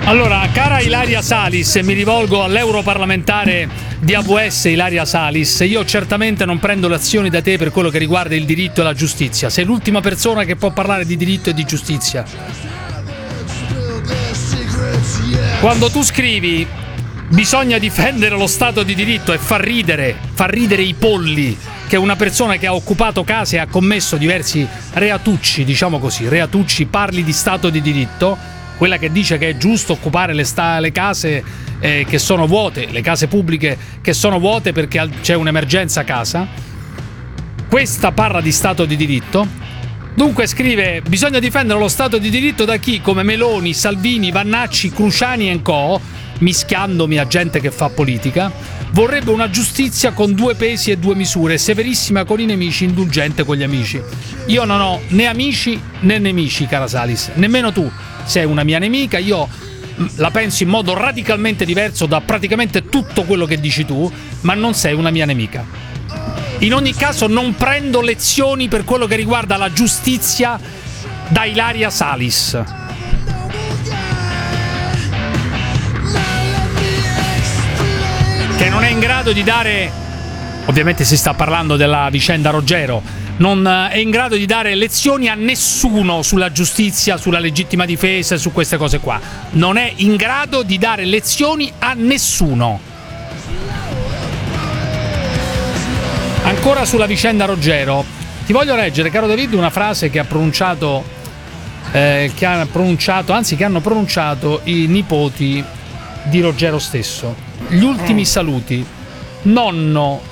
Allora, cara Ilaria Salis, mi rivolgo all'europarlamentare di AVS Ilaria Salis, io certamente non prendo lezioni da te per quello che riguarda il diritto e la giustizia. Sei l'ultima persona che può parlare di diritto e di giustizia. Quando tu scrivi bisogna difendere lo Stato di diritto e fa ridere i polli che una persona che ha occupato case e ha commesso diversi reatucci, diciamo così, parli di Stato di diritto, quella che dice che è giusto occupare le case che sono vuote, le case pubbliche che sono vuote perché c'è un'emergenza casa. Questa parla di Stato di diritto. Dunque scrive bisogna difendere lo Stato di diritto da chi come Meloni, Salvini, Vannacci, Cruciani e co, mischiandomi a gente che fa politica, vorrebbe una giustizia con 2 pesi e 2 misure, severissima con i nemici, indulgente con gli amici. Io non ho né amici né nemici, cara Salis, nemmeno tu sei una mia nemica. Io la penso in modo radicalmente diverso da praticamente tutto quello che dici tu, ma non sei una mia nemica. In ogni caso non prendo lezioni per quello che riguarda la giustizia da Ilaria Salis, che non è in grado di dare, ovviamente si sta parlando della vicenda Roggero, non è in grado di dare lezioni a nessuno sulla giustizia, sulla legittima difesa, su queste cose qua. Non è in grado di dare lezioni a nessuno. Ancora sulla vicenda Roggero, ti voglio leggere, caro David, una frase che hanno pronunciato i nipoti di Roggero stesso. Gli ultimi saluti. Nonno,